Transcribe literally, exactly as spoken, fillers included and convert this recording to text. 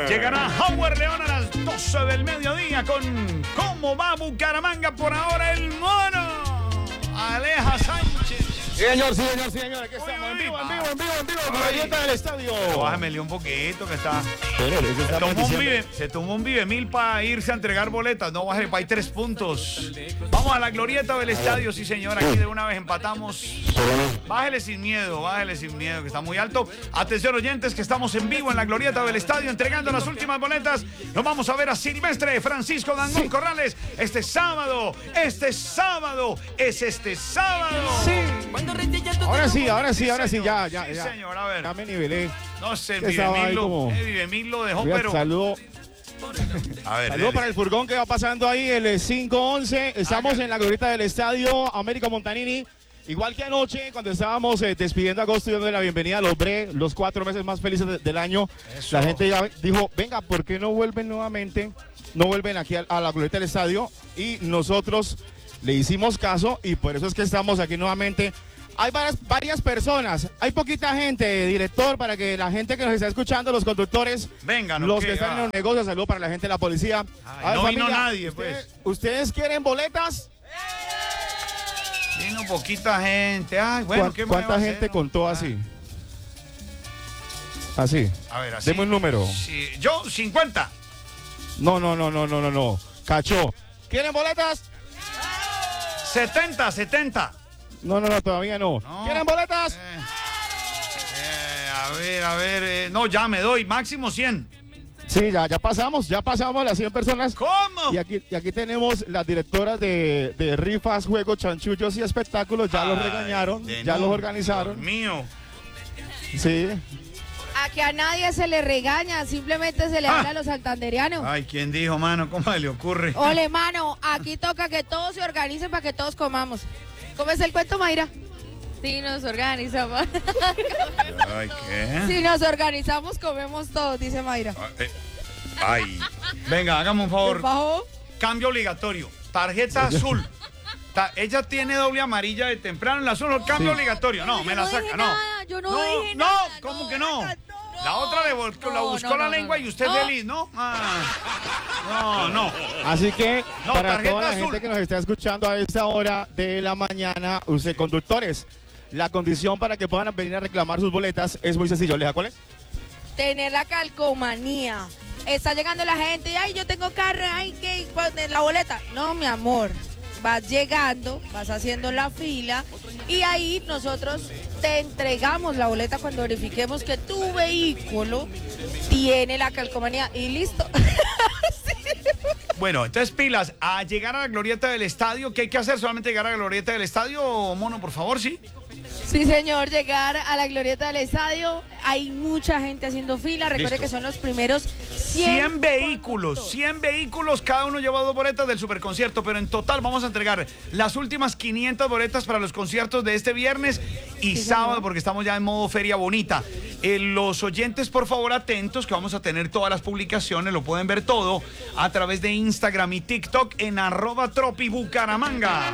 Llegará Howard León a las doce del mediodía con ¿Cómo va Bucaramanga? Por ahora el mono Aleja Sánchez. Sí, señor, sí, señor, sí, señor. Aquí estamos, en vivo, en vivo, en vivo, en vivo, con la dieta del estadio. Pero bájamele un poquito que está... Pero, eso está Se tomó, un diciendo. vive, se tomó un vive mil para irse a entregar boletas. No, bájale, para hay tres puntos. Vamos a la glorieta del estadio, sí, señor. Aquí de una vez empatamos. Bájele sin miedo, bájele sin miedo, que está muy alto. Atención, oyentes, que estamos en vivo en la glorieta del estadio entregando las últimas boletas. Nos vamos a ver a Silvestre Francisco Dangón sí. Corrales este sábado. Este sábado. Es este sábado. Sí. Ahora sí, ahora sí, ahora sí, ya, ya, sí, ya. señor, a ver. Ya me nivelé. No sé, Que estaba ahí Vivemil como- lo, eh, Vivemil lo dejó, Mira, pero... Saludo, A ver, saludo dele. para el furgón que va pasando ahí, el cinco once. Estamos Hágale. en la glorieta del estadio Américo Montanini. Igual que anoche, cuando estábamos eh, despidiendo a agosto y dando la bienvenida a los Bre, los cuatro meses más felices de- del año, Eso. la gente ya dijo, venga, ¿por qué no vuelven nuevamente? No vuelven aquí a, a la glorieta del estadio. Y nosotros le hicimos caso y por eso es que estamos aquí nuevamente. Hay varias, varias personas, hay poquita gente, director, para que la gente que nos está escuchando, los conductores, Vengan, los ok, que están ah. en los negocios, saludo para la gente de la policía. Ay, A ver, no vino familia, nadie, ¿ustedes, pues. ¿Ustedes quieren boletas? Vino poquita gente. Ay, bueno, ¿Cuán- ¿qué más va ¿Cuánta a gente hacer, no? contó Ah, así? Así. A ver, así. Deme un número. Sí, yo, cincuenta. No, no, no, no, no, no, no. Cachó. ¿Quieren boletas? setenta, setenta. No, no, no, todavía no. No. ¿Quieren boletas? Eh, eh, a ver, a ver. eh, no, ya me doy. Máximo cien. Sí, ya, ya pasamos, ya pasamos las cien personas. ¿Cómo? Y aquí, y aquí tenemos las directoras de, de rifas, juegos, chanchullos y espectáculos. Ya los Ay, regañaron, de ya no, los organizaron. Dios mío. Sí. A que a nadie se le regaña, simplemente se le Ah. habla a los santanderianos. Ay, ¿quién dijo, mano? ¿Cómo le ocurre? Ole, mano, aquí toca que todos se organicen para que todos comamos. ¿Cómo es el cuento, Mayra? Sí, nos organizamos. Ay, ¿qué? Si nos organizamos, comemos todos, dice Mayra. Ah, eh, Ay. Venga, hágame un favor. ¿Bajó? Cambio obligatorio. Tarjeta azul. Ta- ella tiene doble amarilla de temprano. La azul, cambio Sí. obligatorio. No, Yo me no la saca. dije No. nada, yo no no, dije no, nada, ¿cómo no, que no? venga, no. La otra le volcó- la No, buscó no, la no, lengua no. y usted No. feliz, ¿no? Ah. No, no. Así que No, para tarjeta toda la azul. gente que nos está escuchando a esta hora de la mañana, usted conductores, la condición para que puedan venir a reclamar sus boletas es muy sencillo. ¿Leja cuál es? Tener la calcomanía. Está llegando la gente y, ay, yo tengo carro, ay, ¿qué? La boleta. No, mi amor. Vas llegando, vas haciendo la fila y ahí nosotros te entregamos la boleta cuando verifiquemos que tu vehículo tiene la calcomanía y listo. Bueno, entonces pilas, a llegar a la glorieta del estadio, ¿qué hay que hacer? ¿Solamente llegar a la glorieta del estadio, mono, por favor, sí? Sí, señor, llegar a la glorieta del estadio. Hay mucha gente haciendo fila. Recuerde Listo. que son los primeros cien, cien vehículos, cien vehículos, cada uno lleva dos boletas del superconcierto, pero en total vamos a entregar las últimas quinientas boletas para los conciertos de este viernes y Sí, sábado, señor. porque estamos ya en modo feria bonita. Eh, los oyentes, por favor, atentos, que vamos a tener todas las publicaciones, lo pueden ver todo a través de Instagram y TikTok en arroba tropibucaramanga.